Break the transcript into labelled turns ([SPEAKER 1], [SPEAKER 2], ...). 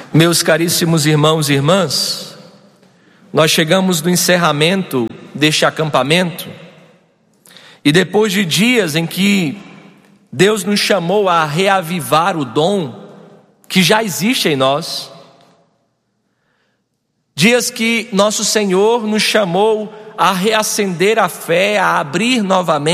[SPEAKER 1] Meus caríssimos irmãos e irmãs, nós chegamos no encerramento deste acampamento, e depois de dias em que Deus nos chamou a reavivar o dom que já existe em nós, dias que nosso Senhor nos chamou a reacender a fé, a abrir novamente